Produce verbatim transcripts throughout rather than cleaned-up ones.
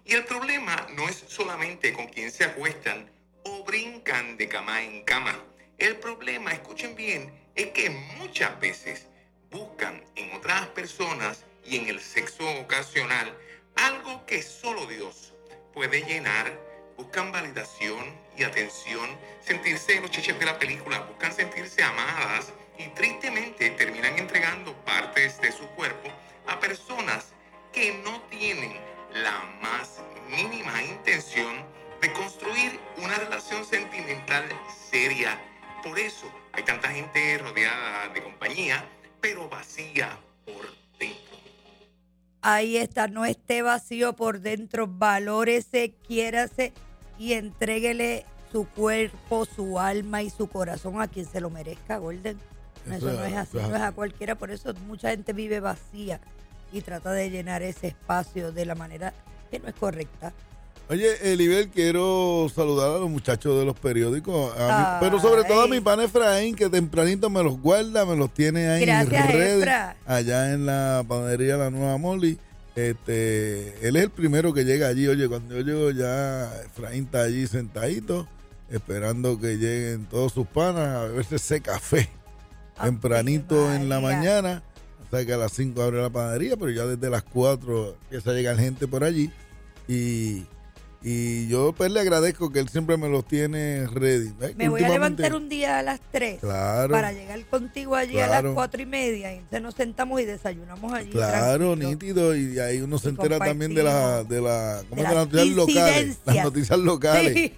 Y el problema no es solamente con quien se acuestan o brincan de cama en cama. El problema, escuchen bien, es que muchas veces buscan en otras personas y en el sexo ocasional algo que solo Dios puede llenar. Buscan validación y atención, sentirse en los chiches de la película, buscan sentirse amadas y tristemente terminan entregando partes de su cuerpo a personas que no tienen la más mínima intención de construir una relación sentimental seria. Por eso hay tanta gente rodeada de compañía, pero vacía por dentro. Ahí está, no esté vacío por dentro, valórese, quiérase y entréguele su cuerpo, su alma y su corazón a quien se lo merezca, Golden. Eso, eso no es así, no es a cualquiera, por eso mucha gente vive vacía y trata de llenar ese espacio de la manera que no es correcta. Oye, Elibel, quiero saludar a los muchachos de los periódicos, a mí, pero sobre todo a mi pan Efraín, que tempranito me los guarda, me los tiene ahí Gracias, ready, Efra. allá en la panadería La Nueva Molly. Este, él es el primero que llega allí. Oye, cuando yo llego ya, Efraín está allí sentadito, esperando que lleguen todos sus panas a beberse ese café. Oh, tempranito en la mañana, hasta que a las cinco abre la panadería, pero ya desde las cuatro empieza a llegar gente por allí. Y... Y yo pues le agradezco que él siempre me los tiene ready. ¿Eh? Me voy a levantar un día a las tres claro, para llegar contigo allí claro. a las cuatro y media. Y entonces nos sentamos y desayunamos allí. Claro, tranquilo. nítido. Y ahí uno se entera también de la, de la, ¿cómo de las noticias locales. Las noticias locales. Sí.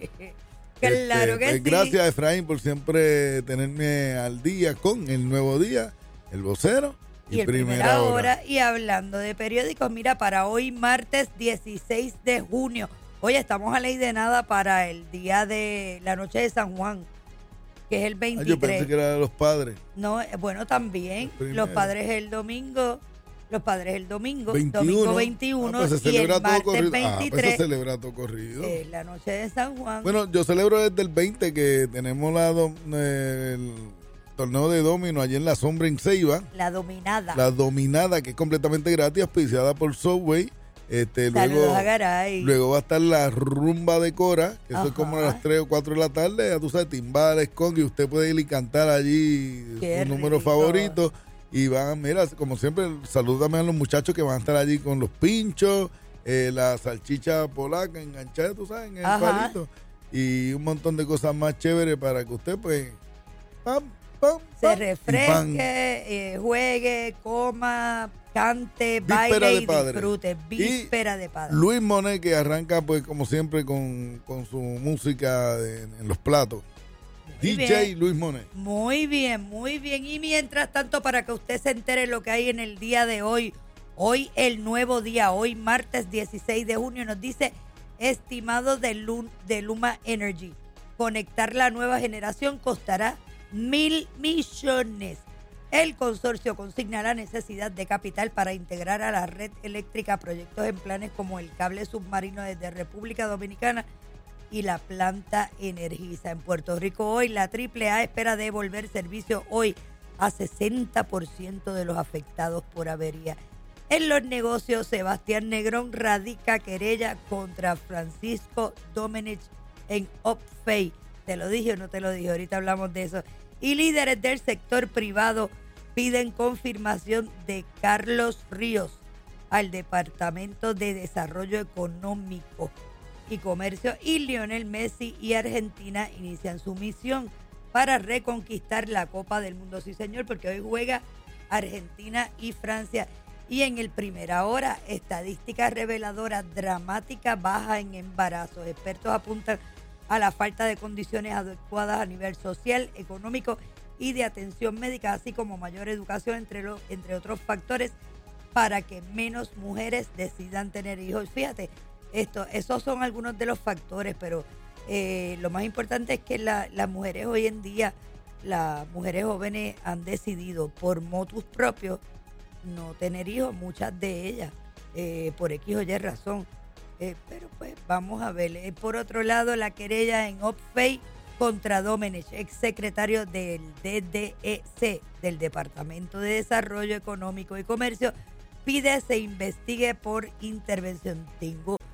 Claro este, que pues, sí. Gracias, Efraín, por siempre tenerme al día con El Nuevo Día, El Vocero. Y, y el primera, primera hora. hora. Y hablando de periódicos, mira, para hoy martes dieciséis de junio. Oye, estamos a ley de nada para el día de la noche de San Juan, que es el veintitrés. Ah, yo pensé que era de los padres. No, bueno, también. Los padres el domingo. Los padres el domingo. veintiuno. Domingo veintiuno. Ah, pues se y el celebra martes todo corrido. veintitrés. Ah, pues se celebra todo corrido. Es la noche de San Juan. Bueno, yo celebro desde el veinte que tenemos la do, eh, el torneo de domino allí en La Sombra en Ceiba. La dominada. La dominada, que es completamente gratis, auspiciada por Subway. Este, luego, a Garay. luego va a estar la rumba de Cora, que eso es como a las tres o cuatro de la tarde, ya tú sabes, timbales, conga, y usted puede ir y cantar allí Qué su número rico. favorito. Y van, mira, como siempre, salúdame a los muchachos que van a estar allí con los pinchos, eh, la salchicha polaca enganchada, tú sabes, en el Ajá. palito. Y un montón de cosas más chéveres para que usted, pues, pam, pam, se pam, refresque, eh, juegue, coma, cante, Víspera baile de y padre. disfrute. Víspera de padre. Luis Monet, que arranca, pues, como siempre, con, con su música de- en los platos. Muy D J bien. Luis Monet. Muy bien, muy bien. Y mientras tanto, para que usted se entere lo que hay en el día de hoy, hoy el nuevo día, hoy martes dieciséis de junio, nos dice, estimado de, Lu- de Luma Energy, conectar la nueva generación costará mil millones. El consorcio consigna la necesidad de capital para integrar a la red eléctrica proyectos en planes como el cable submarino desde República Dominicana y la planta Energisa. En Puerto Rico hoy la triple A espera devolver servicio hoy a sesenta por ciento de los afectados por avería. En los negocios, Sebastián Negrón radica querella contra Francisco Domenech en OpFei. ¿Te lo dije o no te lo dije? Ahorita hablamos de eso. Y líderes del sector privado piden confirmación de Carlos Ríos al Departamento de Desarrollo Económico y Comercio, y Lionel Messi y Argentina inician su misión para reconquistar la Copa del Mundo. Sí, señor, porque hoy juega Argentina y Francia. Y en el primera hora, estadística reveladora, dramática baja en embarazos. Expertos apuntan a la falta de condiciones adecuadas a nivel social, económico y de atención médica, así como mayor educación, entre, lo, entre otros factores, para que menos mujeres decidan tener hijos. Fíjate, esto, esos son algunos de los factores, pero eh, lo más importante es que la, las mujeres hoy en día, las mujeres jóvenes han decidido por motus propios no tener hijos, muchas de ellas, eh, por X o Y razón. Eh, pero pues vamos a ver. Eh, por otro lado, la querella en OpFei contra Domenech, exsecretario del D D E C, del Departamento de Desarrollo Económico y Comercio, pide se investigue por intervención. Tengo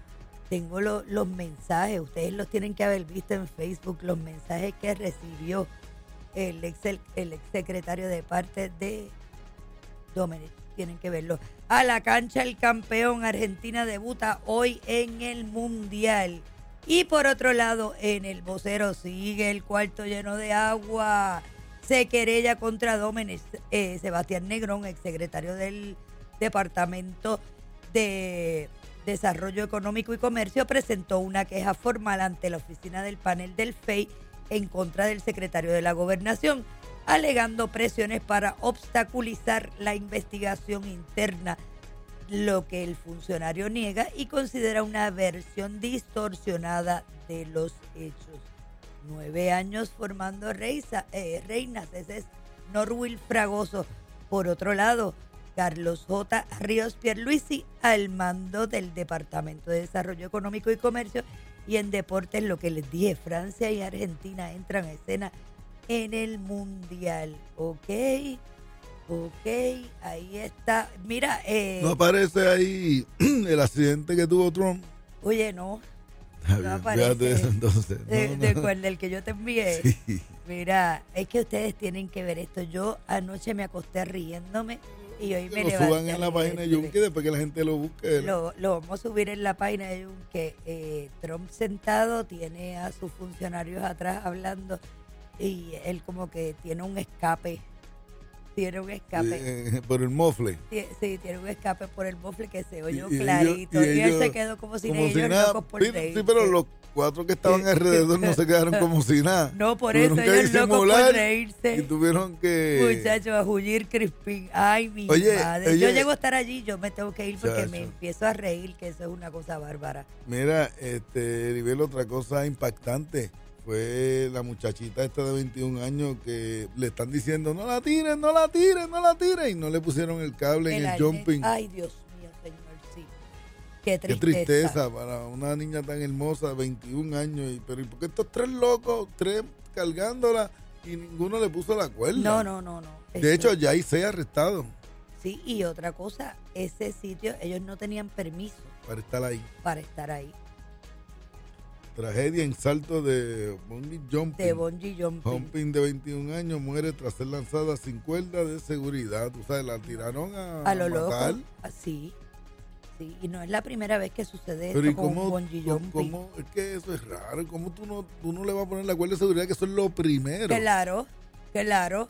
tengo lo- los mensajes, ustedes los tienen que haber visto en Facebook, los mensajes que recibió el ex, el ex secretario de parte de Domenech, tienen que verlo. A la cancha el campeón, Argentina debuta hoy en el Mundial. Y por otro lado, en el vocero sigue el cuarto lleno de agua. Se querella contra Domenech. Eh, Sebastián Negrón, exsecretario del Departamento de Desarrollo Económico y Comercio, presentó una queja formal ante la oficina del panel del F E I en contra del secretario de la Gobernación, alegando presiones para obstaculizar la investigación interna, lo que el funcionario niega y considera una versión distorsionada de los hechos. Nueve años formando reisa, eh, reinas, ese es Norwil Fragoso. Por otro lado, Carlos J. Ríos Pierluisi al mando del Departamento de Desarrollo Económico y Comercio. Y en deportes, lo que les dije, Francia y Argentina entran a escena en el Mundial. Ok, ok, ahí está. Mira, eh, ¿No aparece ahí el accidente que tuvo Trump? oye, no, Está no bien, aparece. fíjate eso entonces. de, No, de no. cuál, del que yo te envié. Sí. Mira, es que ustedes tienen que ver esto. Yo anoche me acosté riéndome y hoy Que me lo levanté. suban en la página de Yunque después que la gente lo busque. Lo, lo vamos a subir en la página de Yunque. Eh, Trump sentado tiene a sus funcionarios atrás hablando y él como que tiene un escape. Tiene un escape. Eh, por el mofle. Sí, sí, tiene un escape por el mofle que se oyó Y- y clarito. ellos- Y, y él ellos se quedó como si Como ellos si nada. locos por Sí, reírse. sí, pero los cuatro que estaban alrededor no se quedaron como si nada. No, por Tuvieron eso que ellos locos por disimular reírse. Y tuvieron que... Muchachos, a Jullir Crispín. Ay, mi Oye, madre. oye. Yo llego a estar allí, yo me tengo que ir porque Chacho. me empiezo a reír, que eso es una cosa bárbara. Mira, este, Heribel, otra cosa impactante fue la muchachita esta de veintiún años que le están diciendo no la tiren, no la tiren, no la tiren y no le pusieron el cable en el arnés. jumping. Ay, Dios mío, señor, sí. Qué Qué tristeza. tristeza para una niña tan hermosa, veintiún años. Y, pero ¿y por qué estos tres locos, tres cargándola y ninguno le puso la cuerda? No, no, no, no. De Eso- hecho, ya hay seis arrestados Sí, y otra cosa, ese sitio, ellos no tenían permiso para estar ahí. para estar ahí. Tragedia en salto de bungee jumping. De bungee jumping. Jumping de veintiún años muere tras ser lanzada sin cuerda de seguridad. Tú sabes, la tiraron a, A lo matar. loco. Así. Sí, y no es la primera vez que sucede Pero ¿y esto con cómo, un bungee cómo- jumping. cómo- es que eso es raro? ¿Cómo tú no, tú no le vas a poner la cuerda de seguridad? Que eso es lo primero. Claro, claro.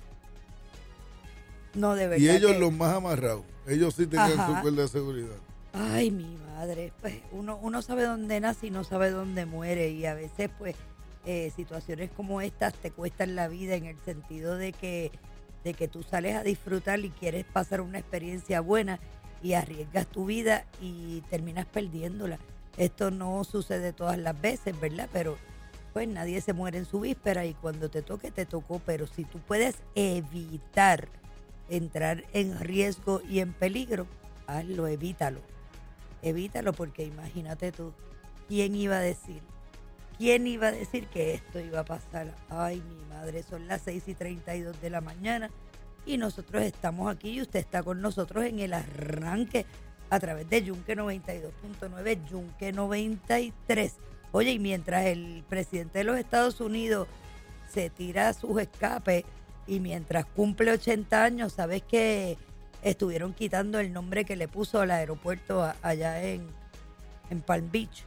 No, de verdad. Y ellos que- los más amarrados. Ellos sí tenían Ajá. su cuerda de seguridad. Ay, mi madre, pues uno, uno sabe dónde nace y no sabe dónde muere y a veces pues eh, situaciones como estas te cuestan la vida en el sentido de que, de que tú sales a disfrutar y quieres pasar una experiencia buena y arriesgas tu vida y terminas perdiéndola. Esto no sucede todas las veces, ¿verdad? Pero pues nadie se muere en su víspera y cuando te toque, te tocó. Pero si tú puedes evitar entrar en riesgo y en peligro, hazlo, evítalo. Evítalo porque imagínate tú, ¿quién iba a decir? ¿Quién iba a decir que esto iba a pasar? Ay, mi madre, son las seis y treinta y dos de la mañana y nosotros estamos aquí y usted está con nosotros en el arranque a través de Yunque noventa y dos punto nueve, Yunque noventa y tres. Oye, y mientras el presidente de los Estados Unidos se tira sus escapes y mientras cumple ochenta años, ¿sabes qué? Estuvieron quitando el nombre que le puso al aeropuerto a- allá en, en Palm Beach.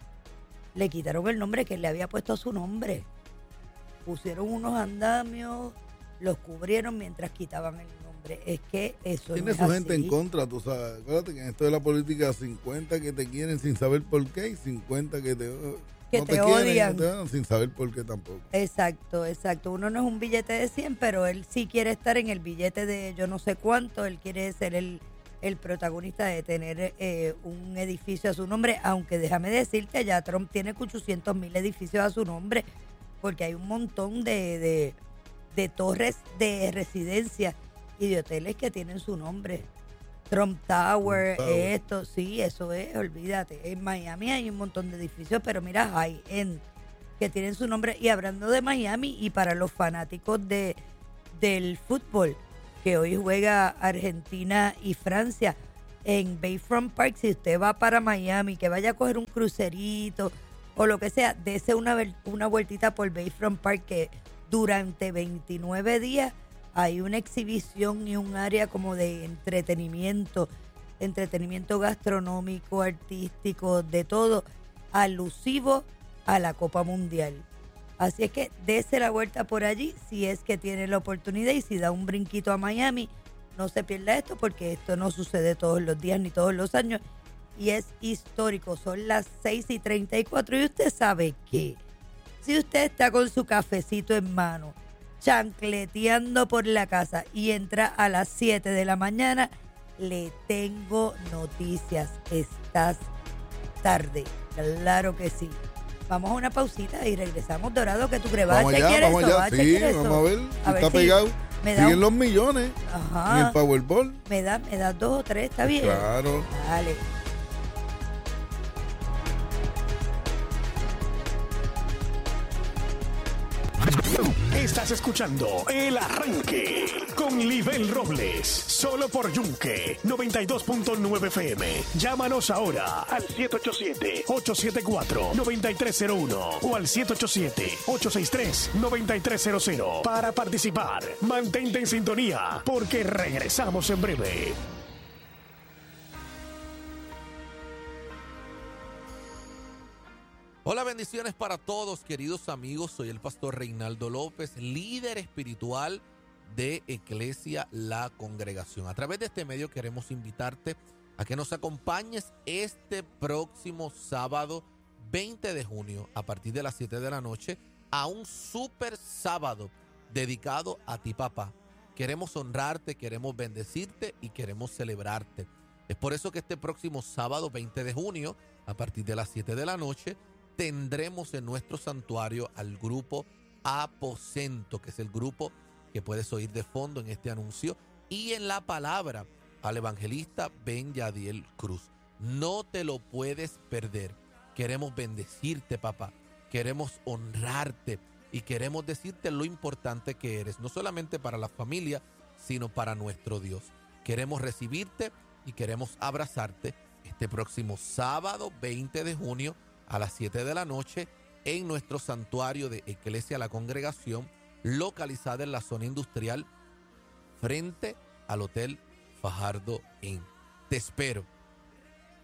Le quitaron el nombre que le había puesto a su nombre. Pusieron unos andamios, los cubrieron mientras quitaban el nombre. Es que eso Tiene no su es gente así. en contra, tú sabes. Acuérdate que en esto de la política, cincuenta que te quieren sin saber por qué y cincuenta que te, Que no te te, quieren, odian. no te odian sin saber por qué tampoco. Exacto, exacto. Uno no es un billete de cien, pero él sí quiere estar en el billete de yo no sé cuánto. Él quiere ser el, el protagonista de tener eh, un edificio a su nombre, aunque déjame decirte, ya Trump tiene ochocientos mil edificios a su nombre, porque hay un montón de, de, de torres de residencia y de hoteles que tienen su nombre. Trump Tower, Trump Tower. esto, sí, eso es, olvídate. En Miami hay un montón de edificios, pero mira, high end, que tienen su nombre. Y hablando de Miami, y para los fanáticos de del fútbol, que hoy juega Argentina y Francia, en Bayfront Park. Si usted va para Miami, que vaya a coger un crucerito o lo que sea, dese una, una vueltita por Bayfront Park, que durante veintinueve días hay una exhibición y un área como de entretenimiento, entretenimiento gastronómico, artístico, de todo, alusivo a la Copa Mundial. Así es que dése la vuelta por allí si es que tiene la oportunidad, y si da un brinquito a Miami, no se pierda esto, porque esto no sucede todos los días ni todos los años y es histórico. Son las seis y treinta y cuatro y usted sabe que si usted está con su cafecito en mano, chancleteando por la casa y entra a las siete de la mañana, le tengo noticias. Estás tarde, claro que sí. Vamos a una pausita y regresamos. Dorado, que tú crees. ¿Vas a chequear vamos eso? allá, ¿Vas a sí, chequear eso? vamos a ver. A ver está si pegado. me da Siguen un- los millones. Ajá. Y el Powerball. Me da, me da dos o tres, ¿está bien? Claro. Dale. Estás escuchando El Arranque con Libel Robles, solo por Yunque noventa y dos punto nueve F M. Llámanos ahora al siete ocho siete, ocho siete cuatro, nueve tres cero uno o al siete ocho siete, ocho seis tres, nueve tres cero cero para participar. Mantente en sintonía porque regresamos en breve. Hola, bendiciones para todos, queridos amigos. Soy el pastor Reinaldo López, líder espiritual de Eclesia La Congregación. A través de este medio queremos invitarte a que nos acompañes este próximo sábado veinte de junio a partir de las siete de la noche a un super sábado dedicado a ti, papá. Queremos honrarte, queremos bendecirte y queremos celebrarte. Es por eso que este próximo sábado veinte de junio a partir de las siete de la noche tendremos en nuestro santuario al grupo Aposento, que es el grupo que puedes oír de fondo en este anuncio, y en la palabra al evangelista Ben Yadiel Cruz. No te lo puedes perder. Queremos bendecirte, papá. Queremos honrarte y queremos decirte lo importante que eres, no solamente para la familia, sino para nuestro Dios. Queremos recibirte y queremos abrazarte este próximo sábado veinte de junio a las siete de la noche en nuestro santuario de Eclesia La Congregación, localizada en la zona industrial frente al Hotel Fajardo Inn. Te espero.